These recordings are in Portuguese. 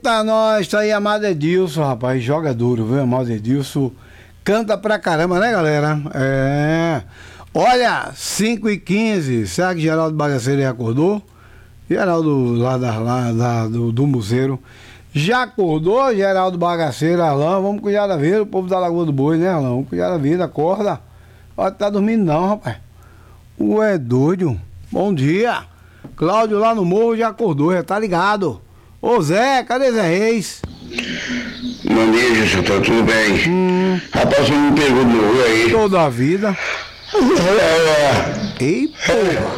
Eita, nós, tá aí Amado Edilson, rapaz, joga duro, viu? Amado Edilson canta pra caramba, né, galera? É. Olha, 5h15, será que Geraldo Bagaceiro já acordou? Geraldo lá do Museiro. Já acordou, Geraldo Bagaceiro, Arlão? Vamos cuidar da vida, o povo da Lagoa do Boi, né, Arlão? Vamos cuidar da vida, acorda. Olha, tá dormindo não, rapaz. Ué, doido. Bom dia. Cláudio lá no morro já acordou, já tá ligado. Ô Zé, cadê Zé Reis? Bom dia, Gilson, tá tudo bem? Rapaz, você me pegou no rua aí. Toda a vida. Ei, porra.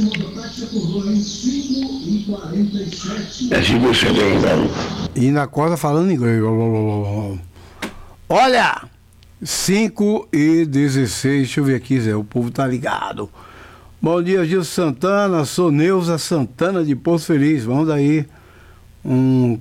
É assim que você tem, então. E na corda falando inglês. Olha, 5h16, deixa eu ver aqui, Zé, o povo tá ligado. Bom dia, Gilson Santana, sou Neuza Santana de Porto Feliz. Vamos daí uma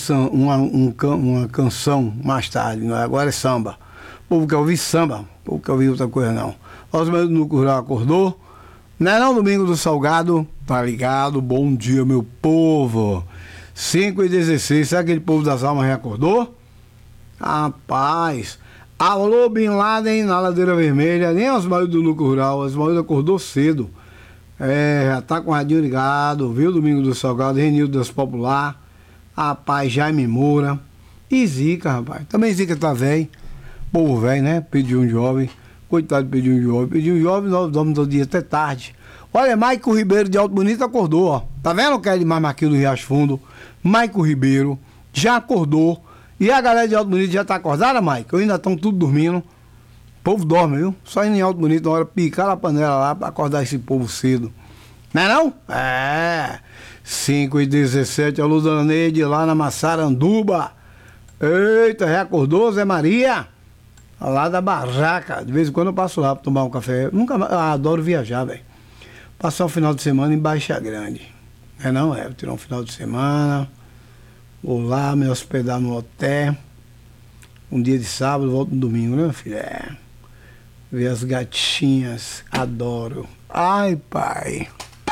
canção mais tarde, não é? Agora é samba. O povo quer ouvir samba, o povo quer ouvir outra coisa não. Osmar no Curral acordou. Não é não, Domingo do Salgado? Tá ligado? Bom dia, meu povo. 5h16, será que aquele povo das almas já acordou? Rapaz, alô Bin Laden na Ladeira Vermelha, nem Osmar do Núcleo Rural, Osmar acordou cedo. É, já tá com o radinho ligado, viu, Domingo do Salgado, Renildo das Popular, rapaz, Jaime Moura e Zica, rapaz. Também Zica tá velho, povo velho, né? Pediu um jovem, coitado, pediu um jovem, nós dormimos todo dia até tarde. Olha, Maico Ribeiro de Alto Bonito acordou, ó. Tá vendo o que é de mais Marquinhos do Riacho Fundo? Maico Ribeiro já acordou. E a galera de Alto Bonito já tá acordada, Maico? Ainda estão tudo dormindo. O povo dorme, viu? Só indo em Alto Bonito, na hora picar a panela lá pra acordar esse povo cedo. Não é não? É. 5h17, alô, Dona Neide, lá na Massaranduba. Eita, já acordou, Zé Maria? Lá da barraca. De vez em quando eu passo lá pra tomar um café. Nunca mais, adoro viajar, velho. Passar um final de semana em Baixa Grande. É não? É, vou tirar um final de semana. Vou lá me hospedar no hotel. Um dia de sábado, volto no domingo, né, filho? É. Ver as gatinhas. Adoro. Ai, pai.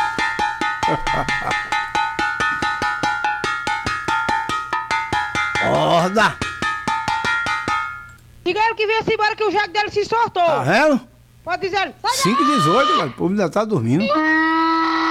Acorda! Diga ele que venha-se embora que o jaco dele se soltou. Tá vendo? Pode dizer. 5h18, o povo ainda tá dormindo.